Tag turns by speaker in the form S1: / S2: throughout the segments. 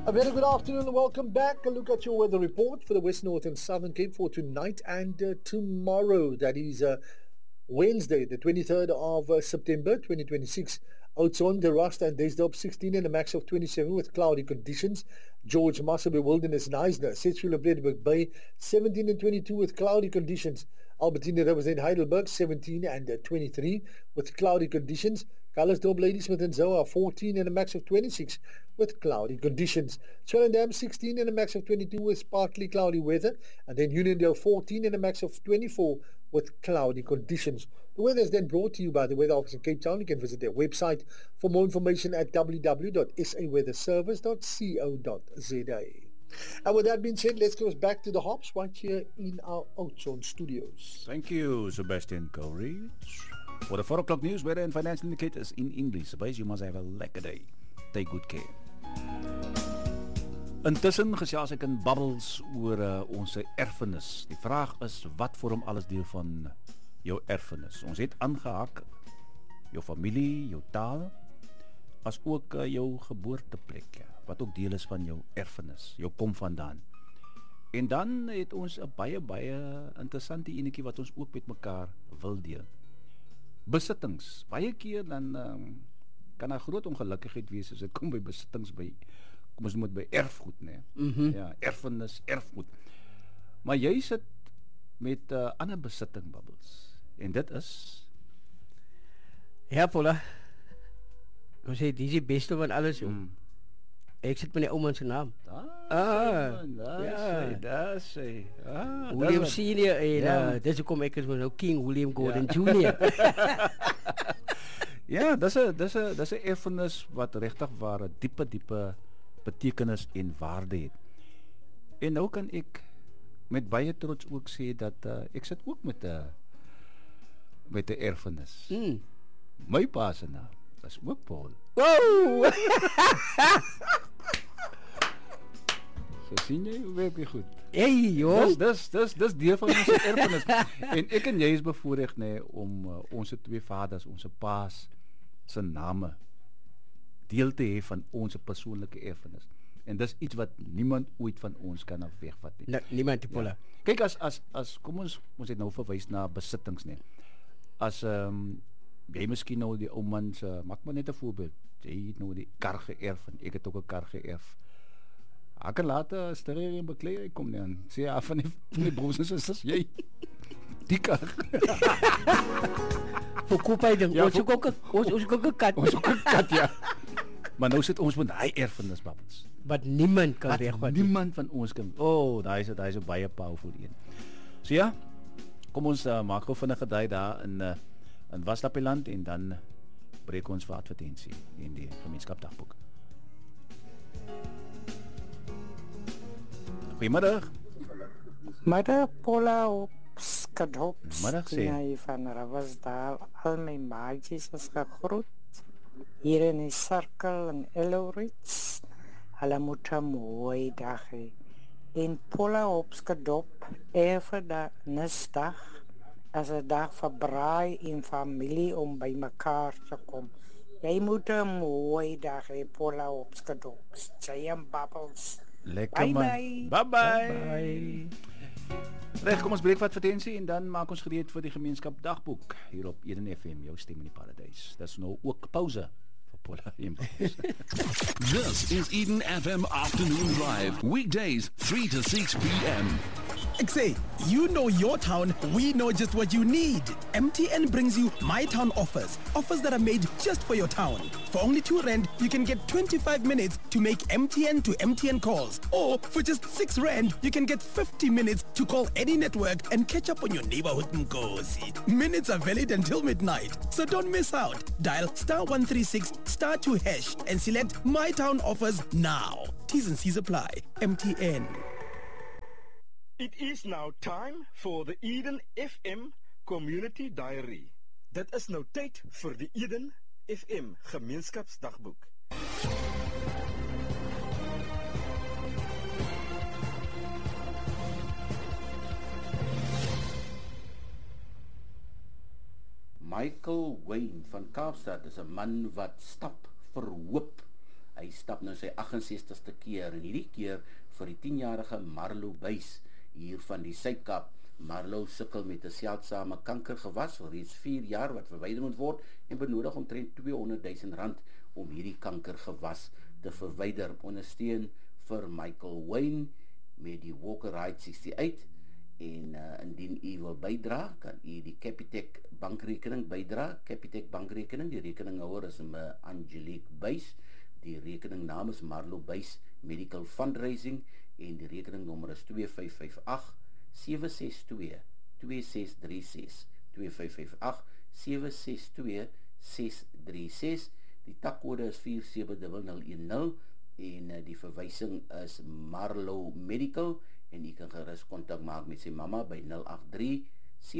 S1: A very good afternoon and welcome back. A look at your weather report for the West, North and Southern Cape for tonight and tomorrow. That is Wednesday, the 23rd of September 2026. Oudtshoorn, De Rust and Desdorp 16 and a max of 27 with cloudy conditions. George Massabey Wilderness and Eisner, Sedgefield and Bladensburg Bay 17 and 22 with cloudy conditions. Albertina Rivers and Heidelberg 17 and 23 with cloudy conditions. Calisdorp, Ladysmith and Zoa 14 and a max of 26 with cloudy conditions. Swellendam 16 and a max of 22 with partly cloudy weather. And then Uniondale 14 and a max of 24 with cloudy conditions. The weather is then brought to you by the Weather Office in Cape Town. You can visit their website for more information at www.saweatherservice.co.za. And with that being said, let's go back to the hops right here in our Oudtshoorn studios.
S2: Thank you, Sebastian Coleridge. For the 4 o'clock news, weather and financial indicators in English. Suppose you must have a lekker day. Take good care. Intussen gesels ek in babbels oor ons erfenis. Die vraag is, wat vorm alles deel van jou erfenis? Ons het aangehak jou familie, jou taal, as ook jou geboorteplek, ja, wat ook deel is van jou erfenis, jou kom vandaan. En dan het ons 'n baie interessante enetjie wat ons ook met mekaar wil deel. Besittings. Baie keer dan kan daar groot ongelukkigheid wees as dit kom by besittings, kom ons moet by erfgoed, né? Ja, erfenis, erfgoed. Maar jy sit met ander besitting, Bubbles. En dit is
S3: ja, Paula. Ons sê dis die beste van alles, joh. Ek sit met die ouma se naam.
S2: Daar sê.
S3: William Senior en dis hoekom ek is nou King William Gordon Jr.
S2: Ja, dis 'n erfenis wat regtig waar 'n diepe betekenis en waarde het. En nou kan ek met baie trots ook sê dat ek sit ook met 'n erfenis. My pa se naam is ook Paul.
S3: Wow!
S2: So sien jy, hoe werk jy goed?
S3: Hey, joh!
S2: Dis deel van ons erfenis. En ek en jy is bevoorreg, nê, om ons twee vaders, ons paas se name deel te hê van ons persoonlike erfenis. En dis iets wat niemand ooit van ons kan afwegvat nie.
S3: Nou, niemand die Paula.
S2: Ja. Kyk, as kom ons het nou verwys na besittings, nê. As jy miskien nou die ou man se, maak maar net 'n voorbeeld. Jy het nou die kar geërf en ek het ook 'n kar geërf. Ek kan later sterre en beklei, ek kom nie aan. Sê af van die broers en susters, jy die kar.
S3: Verkoop hy ding. Ons ook 'n kat.
S2: Ons ook 'n kat, ja. Maar nou sit ons met hy erfenis, Bubbles.
S3: Wat niemand kan wegvat.
S2: Niemand van ons kan. Daai is 'n baie powerful een. So ja, kom ons maak gou vinnige daai daar in Wasdapieland en dan breek ons vir advertensie in die gemeenskapsdagboek. Goeiemiddag.
S4: Middag, Paula op Skadops.
S2: Middag, sê.
S4: Ja, van Ravasdal. Al my maatjies is gegroet. Hier in die cirkel in Elorits. Hulle moet 'n mooi dag hê. En Paula op Skadop, even Nisdag, as 'n dag vir braai en familie om by mekaar te kom. Jy moet 'n mooi dag hê, Paula op Skadop. Sy en Bubbles.
S2: Lekker man. Bye. Reg, kom ons breek wat advertensie en dan maak ons gereed vir die gemeenskapsdagboek hier op Eden FM, jou stem in die paradys. Dis nou ook pause vir Paula en Bubbles.
S5: This is Eden FM Afternoon Drive, weekdays 3 to 6 p.m.
S6: I say, you know your town, we know just what you need. MTN brings you My Town offers. Offers that are made just for your town. For only R2, you can get 25 minutes to make MTN to MTN calls. Or for just R6, you can get 50 minutes to call any network and catch up on your neighborhood Nkosi. Minutes are valid until midnight, so don't miss out. Dial *136 *2# and select My Town offers now. T's and C's apply. MTN.
S7: It is now time for the Eden FM Community Diary. Dit is nou tyd vir die Eden FM Gemeenskapsdagboek.
S2: Michael Wayne van Kaapstad is 'n man wat stap vir hoop
S8: Hy stap nou sy 68ste keer en hierdie keer vir die 10-jarige Marlo Buys hier van die Suid-Kaap. Marlo sukkel met 'n seldsame kankergewas vir reeds 4 jaar wat verwyder moet word en benodig omtrent R200,000 om hierdie kankergewas te verwyder. Ondersteun vir Michael Wayne met die Walker Ride 68 en indien u wil bydra, kan u die Capitec bankrekening bydra. Capitec bankrekening, die rekeninghouer is Angelique Buys. Die rekeningnaam is Marlo Buys Medical Fundraising en die rekeningnommer is 2558 762 2636 2558 762 636. Die takkode is 47010 en die verwysing is Marlo Medical en jy kan gerus kontak maak met sy mamma by 083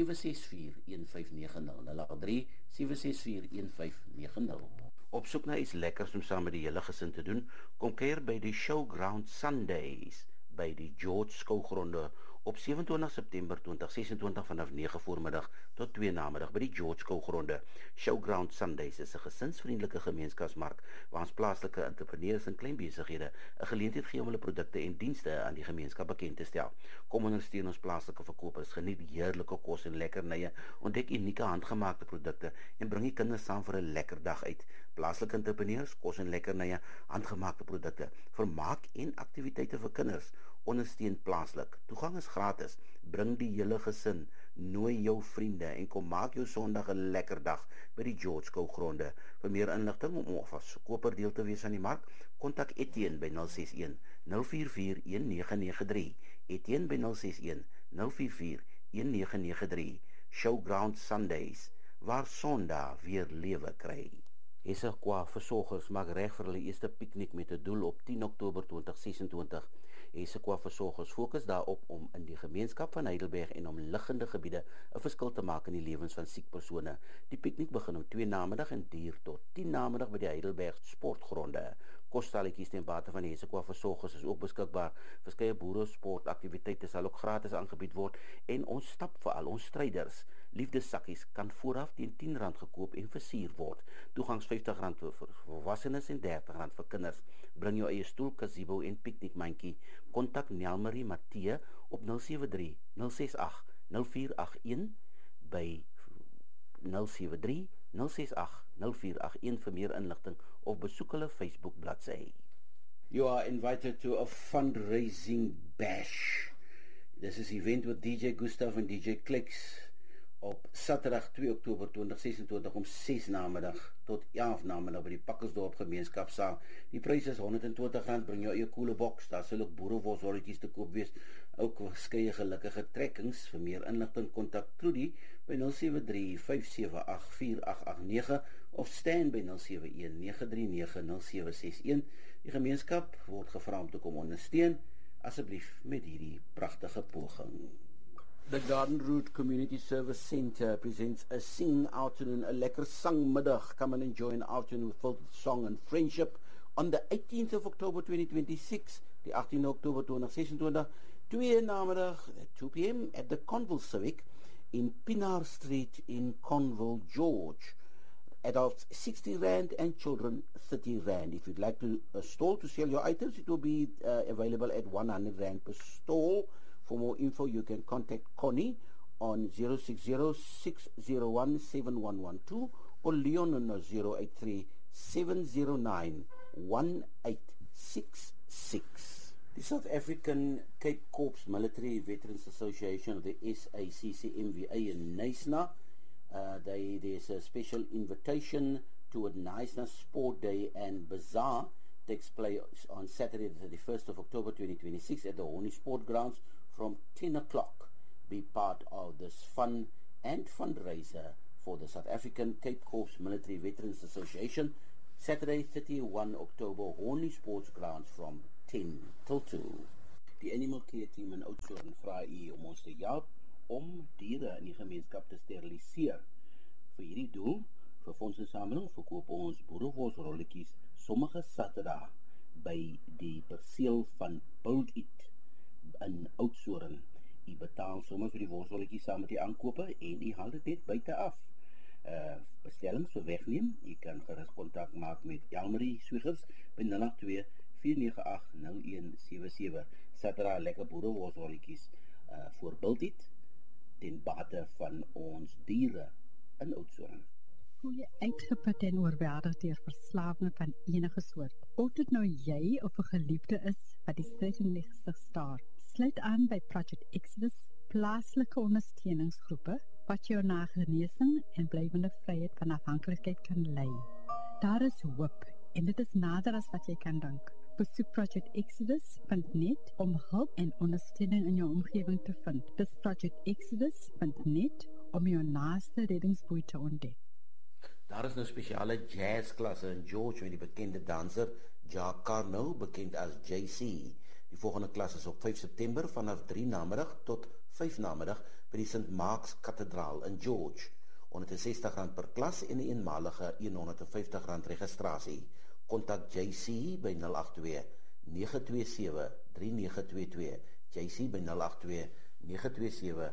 S8: 764 1590 083 764 1590. Op soek na iets lekkers om saam met die hele gesin te doen, kom kuier by die Showground Sundays by die George Skougronde op 27 September 2026 vanaf 9 voormiddag tot 2 namiddag by die George Skougronde. Showground Sundays is 'n gesinsvriendelike gemeenskapsmark waar ons plaaslike entrepreneurs en klein besighede 'n geleentheid gee om hulle produkte en dienste aan die gemeenskap bekend te stel. Kom ondersteun ons plaaslike verkopers, geniet heerlike kos en lekkernye, ontdek unieke handgemaakte produkte en bring die kinders saam vir 'n lekker dag uit. Plaaslike entrepreneurs, kos en lekkernye, handgemaakte produkte, vermaak en aktiwiteite vir kinders. Ondersteun plaaslik. Toegang is gratis. Bring die hele gesin, nooi jou vriende en kom maak jou Sondag 'n lekker dag by die George Skougronde. Vir meer inligting om as koper deel te wees aan die mark, kontak Etienne by 061 044 1993. Etienne by 061 044 1993. Showground Sundays, waar Sondag weer lewe kry. Esakwa versorgers maak reg vir hulle eerste piknik met 'n doel op 10 Oktober 2026. Esakwa versorgers fokus daarop om in die gemeenskap van Heidelberg en omliggende gebiede 'n verskil te maak in die lewens van siek persone. Die piknik begin om 2 namiddag en duur tot 10 namiddag by die Heidelberg Sportgronde. Kosstalletjies ten bate van die Esakwa versorgers is ook beskikbaar. Verskeie boere sportaktiwiteite sal ook gratis aangebied word en ons stap vir al ons stryders. Liefdessakkies kan vooraf teen R10 gekoop en versier word. Toegangs R50 vir volwassenes en R30 vir kinders. Bring jou eie stoel, gazebo en piknikmandjie. Kontak Nelmarie Matthee op 073 068 0481 by 073 068 0481 vir meer inligting of besoek hulle Facebook bladsy. You are invited to a fundraising bash. This is event with DJ Gustav en DJ Clicks op Saterdag 2 Oktober 2026 om 6 namiddag tot 11 namiddag by die Pakkersdorp gemeenskapsaal. Die prys is R120, bring jou eie koele boks, daar sal ook boereworsrolletjies te koop wees, ook verskeie gelukkige trekkings. Vir meer inligting kontak Trudy by 073 578 4889 of Stan by 071 939 0761. Die gemeenskap word gevra om te kom ondersteun, asseblief met hierdie pragtige poging. The Garden Route Community Service Center presents a singing afternoon, a lekker sangmiddag. Come and enjoy an afternoon filled with song and friendship on the 18th of October 2026, die 18 Oktober 2026, 2 namiddag at 2 p.m. at the Conville Civic in Pinar Street in Conville, George. Adults R60 and children R30. If you'd like to stall to sell your items, it will be available at R100 per stall. For more info, you can contact Connie on 060-601-7112 or Leon on 083-709-1866. The South African Cape Corps Military Veterans Association, the SACCMVA in Knysna, there's a special invitation to a Knysna Sport Day and Bazaar. Takes place on Saturday the 31st of October 2026 at the Horny Sport Grounds from 10 o'clock. Be part of this fun and fundraiser for the South African Cape Corps Military Veterans Association, Saturday 31 October, Horny Sports Grounds from 10 till 2. Die Animal Care Team in Oudtshoorn vra u om ons te help om diere in die gemeenskap te steriliseer. Vir hierdie doel, vir fondsinsameling, verkoop ons boereworsrolletjies sommige Saterdag by die perseel van Build It in Oudtshoorn. U betaal sommer vir die worsrolletjies saam met die aankope en u haal dit net buite af. bestellings vir wegneem. U kan gerus kontak maak met Elmarie Swiggers by 082 498 0177. Saterdag lekker boereworsrolletjies voor Bultyd ten bate van ons diere in Oudtshoorn.
S9: Hoe jy uitgeput en oorweldig deur verslawing van enige soort. Of dit nou jy of 'n geliefde is wat die stryd in die gesig staar, sluit aan by Project Exodus, plaaslike ondersteuningsgroepe wat jou na genesing en blywende vryheid van afhanklikheid kan lei. Daar is hoop en dit is nader as wat jy kan dink. Besoek projectexodus.net om hulp en ondersteuning in jou omgewing te vind. Dis projectexodus.net om jou naaste reddingsboei te ontdek.
S8: Daar is nou spesiale jazzklasse in George met die bekende danser Jacques Carnot, bekend as JC. Die volgende klas is op 5 September vanaf 3 namiddag tot 5 namiddag by die St. Mark's Kathedraal in George. R160 per klas en 'n eenmalige R150 registrasie. Kontak JC by 082 927 3922. JC by 082 927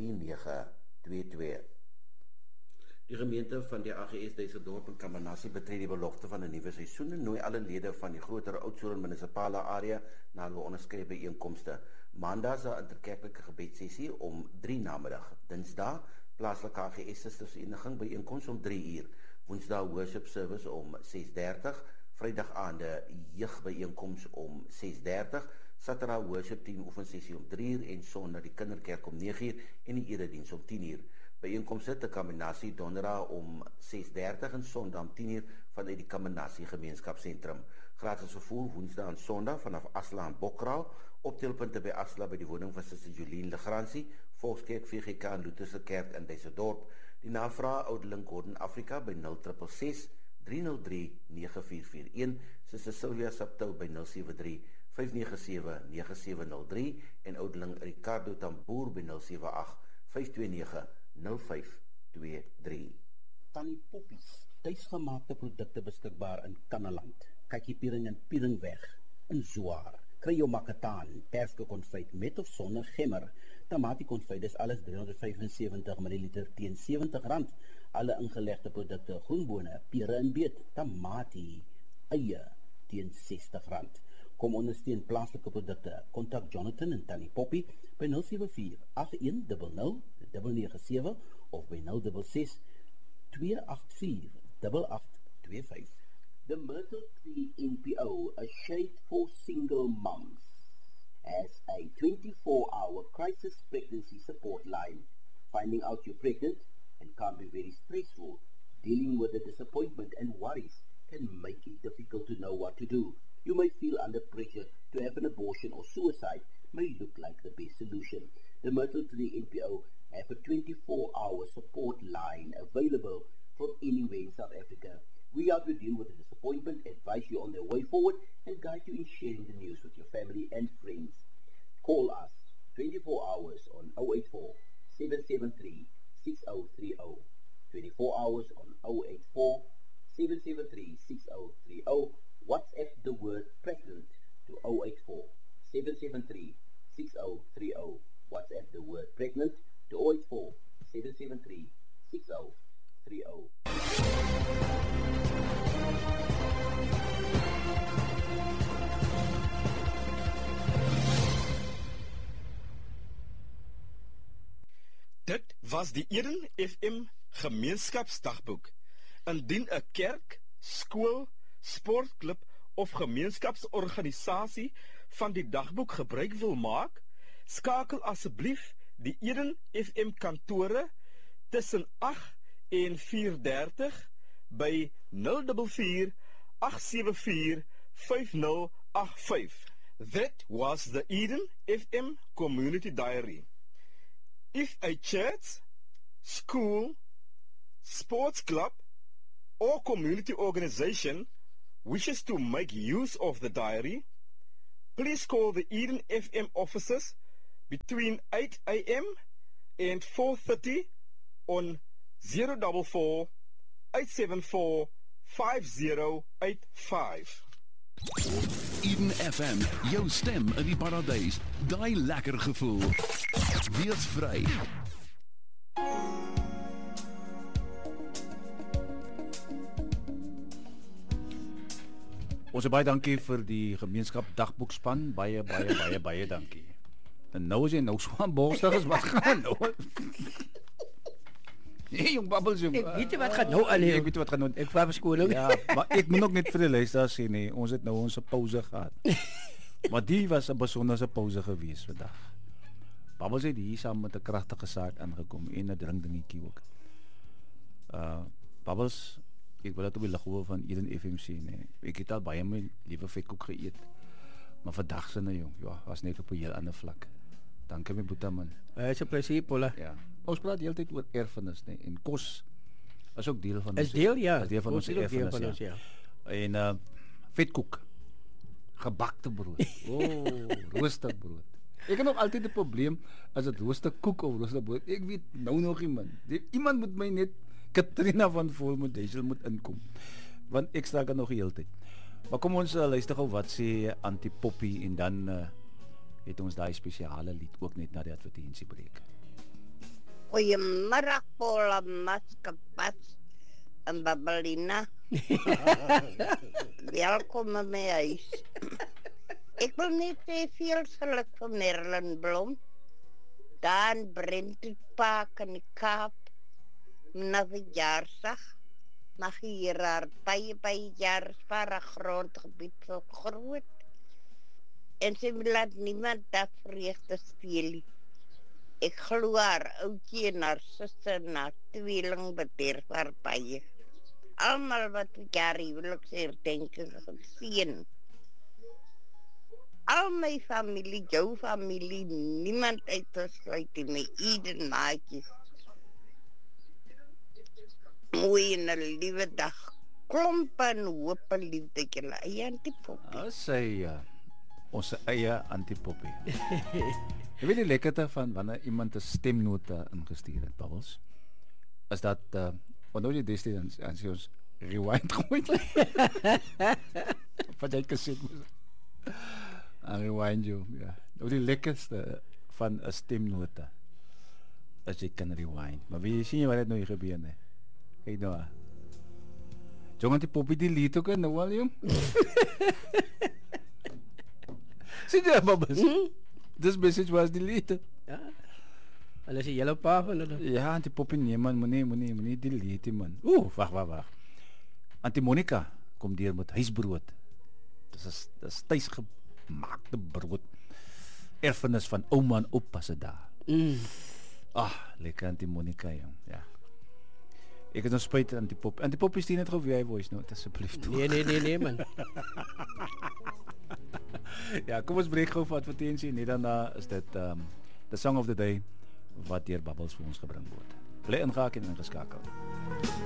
S8: 3922. Die gemeente van die AGS Duisseldorp en Kamanasie betree die belofte van 'n nuwe seisoen en nooi alle lede van die groter Oudtshoorn munisipale area na hulle onderskrewe byeenkomste. Maandag is 'n interkerklike gebedssessie om 3 namiddag. Dinsdag plaaslike AGS Sustersvereniging byeenkoms om 3 uur. Woensdag worship service om 6:30. Vrydag aande jeugbyeenkoms om 6:30. Saterdag worship team oefensessie om 3 uur en Sondag die kinderkerk om 9 uur en die erediens om 10 uur. Byeenkomste te Kamanasie donderdag om 6:30 en Sondag om 10 uur vanuit die Kamanasie gemeenskapsentrum. Gratis vervoer woensdag en Sondag vanaf Asla en Bokraal. Optelpunte by Asla by die woning van Suster Jolien Legrandsie, Volkskerk, VGK en Lutherse Kerk in Duisseldorp. Die navraag Oudeling Gordon Afrika by 066 303 9441, Suster Sylvia Saptou by 073 597 9703 en Oudeling Ricardo Tamboer by 078 529 0523. Tannie Poppies, tuisgemaakte produkte beskikbaar in Kannaland. Kakiepiering en Pieringweg in Zwaar. Kry jou makataan, perske konfyt met of sonder gemmer. Tamatie konfyt is alles 375 ml teen R70. Alle ingelegde produkte, groenbone, pere en beet, tamatie, eie teen R60. Kom ondersteun plaaslike produkte. Kontak Jonathan en Tannie Poppy by 074 8100 997 of by 066 284 8825. The Myrtle Tree NPO, a shade for single moms, has a 24-hour crisis pregnancy support line. Finding out you're pregnant and can be very stressful. Dealing with the disappointment and worries can make it difficult to know what to do. You may feel under pressure to have an abortion, or suicide may look like the best solution. The Myrtle Tree NPO have a 24-hour support line available from anywhere in South Africa. We are to deal with the disappointment, advise you on the way forward, and guide you in sharing the news with your family and friends. Call us 24 hours on 084 773 6030. 24 hours on 084 773 6030. WhatsApp the word pregnant to 084 773 6030. WhatsApp the word pregnant to 084 773 6030.
S7: Dit was die Eden FM gemeenskapsdagboek. Indien 'n kerk, skool, sportklub of gemeenskapsorganisasie van die dagboek gebruik wil maak, skakel asseblief die Eden FM kantore tussen 8 en 4:30 by 044 874 5085. That was the Eden FM Community Diary. If a church, school, sports club, or community organization wishes to make use of the diary, please call the Eden FM offices between 8 a.m. and 4:30 on 044 874 5085.
S5: Eden FM, jou stem in die paradys. Daai lekker gevoel. Wees vry.
S2: Ons baie dankie vir die gemeenskap dagboekspan. Baie dankie. En nou is jy nou so aan borstig is wat gaan nou? Nee, jong Bubbles jong.
S3: Ek weet nie wat gaan nou aan nie.
S2: Ek weet wat gaan nou.
S3: Ek was skool.
S2: Ja, maar ek moet ook net vir die luisteraars sê nee, ons het nou ons pause gehad. Maar die was 'n besondere pause gewees vandag. Bubbles het hier saam met 'n kragtige saak aangekom en 'n drinkdingetjie ook. Bubbles, ek wil dit op die lighoor van Eden FM sê nee. Ek het al baie my liewe vetkoek geëet. Maar vandag se nou jong, ja, was net op 'n heel ander vlak. Dankie my boetie man.
S3: Is 'n plesier Paula.
S2: Ja. Ons praat heeltyd oor erfenis nee en kos is ook deel van
S3: ons. Is deel ja.
S2: Is deel van ons erfenis.
S3: Ja.
S2: En vetkoek, gebakte brood. Roosterbrood. Ek het nog altyd 'n probleem as dit roosterkoek of roosterbrood. Ek weet nou nog iemand. Iemand moet my net Katrina van Volmodel moet inkom. Want ek staan nog die hele tyd. Maar kom ons luister gou wat sê Antipoppy en dan het ons daai spesiale lied ook net na die advertensiebreek.
S10: Goeiemiddag Paula Maskapas en Babelina. Welkom in my huis. Ek wil net sê veel geluk vir Merlin Blom. Dan Brent Park in die Kaap. Na verjaarsdag. Mag hier baie jaar spare grondgebied vir groot. En sy laat niemand daar vreugde steel. Ek glo haar ouetjie en haar suster en haar tweeling bederf haar baie. Almal wat jare huweliksherdenking gesien. Al my familie, jou familie, niemand uitgesluit in my Eden maatjies. Mooi en 'n liewe dag. Klomp en hoop en liefde julle eie Antipoppy.
S2: Sy ons eie Antipoppy. Jy weet die lekkerte van wanneer iemand 'n stemnota ingestuur het, Bubbles. Is dat wanneer jy destyds dan sê ons rewind gooi. Wat jy gesê het. Rewind jou, ja. Nou die lekkerste van 'n stemnota as jy kan rewind. Maar wie sien jy wat het nou hier gebeur nie? Kyk nou. Jong Antipoppy die lied ook nou al jong. Sien jy Bubbles? This message was deleted.
S3: Ja. Hulle is 'n hele paar van hulle.
S2: Ja, Antipoppy nee man, moenie delete man. Wag. Antimonica kom deur met huisbrood. Dis tuisgemaakte brood. Erfenis van ouma en oupa se dae. Lekker Antimonica jong. Ja. Ek het nou spyt Antipoppy. Antipoppy stuur net gou wie hy voice note asseblief toe.
S3: Nee man.
S2: Ja, kom ons breek gou vir advertensie en net daarna is dit the song of the day wat deur Bubbles vir ons gebring word. Bly ingehaak en ingeskakel.